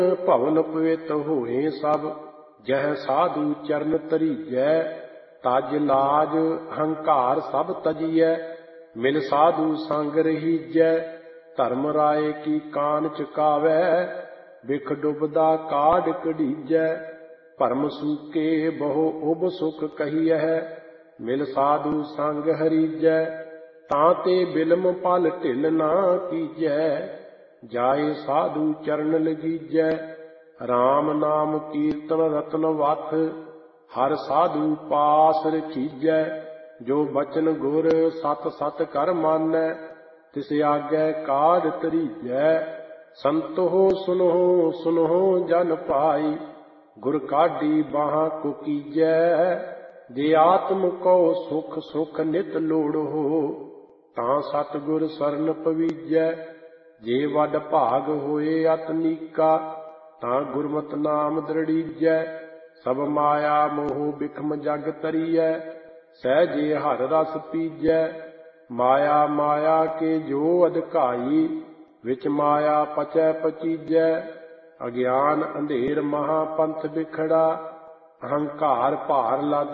ਭਵਨ ਪਵਿੱਤ ਹੋਏ ਸਭ, ਜਹ ਸਾਧੂ ਚਰਨ ਧਰੀਜੈ। ਤਜ ਲਾਜ ਹੰਕਾਰ ਸਭ ਤਜੀਐ, ਮਿਲ ਸਾਧੂ ਸੰਗ ਰਹੀਜੈ। ਧਰਮ ਰਾਏ ਕੀ ਕਾਨ ਚੁਕਾਵੈ, ਬਿਖ ਡੁਬਦਾ ਕਾਢ ਕਢੀਜੈ। ਭਰਮ ਸੂਕੇ ਬਹੁ ਉਬ ਸੁਖ ਕਹੀਐ, ਮਿਲ ਸਾਧੂ ਸੰਗ ਹਰੀਜੈ। ਤਾਂ ਤੇ ਬਿਲਮ ਪਲ ਢਿਲ ਨਾ ਕੀਜੈ, ਜਾਏ ਸਾਧੂ ਚਰਨ ਲਗੀਜੈ। ਰਾਮ ਨਾਮ ਕੀਰਤਨ ਰਤਨ ਵਥ, ਹਰ ਸਾਧੂ ਪਾਸ ਰਖੀਜੈ। ਜੋ ਬਚਨ ਗੁਰ ਸਤ ਸਤ ਕਰ ਮਾਨੈ, ਤਿਸ ਆਗੈ ਕਾਢ ਧਰੀਜੈ। ਸੰਤੋ ਸੁਨਹੁ ਸੁਨਹੁ ਜਨ ਭਾਈ, ਗੁਰ ਕਾਢੀ ਬਾਹਾਂ ਕੁਕੀਜੈ। ਜੇ ਆਤਮ ਕਉ ਸੁਖ ਸੁਖ ਨਿਤ ਲੋੜਹੁ, ਤਾਂ ਸਤਿਗੁਰ ਸਰਨ ਪਵੀਜੈ। ਜੇ ਵੱਡ ਭਾਗ ਹੋਏ ਅਤਨੀਕਾ, ਤਾਂ ਗੁਰਮਤਿ ਨਾਮ ਦ੍ਰਿੜੀਜੈ। ਸਭ ਮਾਇਆ ਮੋਹ ਬਿਖਮ ਜਗ ਤਰੀਐ, ਸਹਿਜੇ ਹਰਿ ਰਸ ਪੀਜੈ। ਮਾਇਆ ਮਾਇਆ ਕੇ ਜੋ ਅਧਿਕਾਈ, ਵਿੱਚ ਮਾਇਆ ਪਚੈ ਪਚੀਜੈ। ਅਗਿਆਨ ਅੰਧੇਰ ਮਹਾ ਪੰਥ ਬਿਖੜਾ, ਅਹੰਕਾਰ ਭਾਰ ਲੱਦ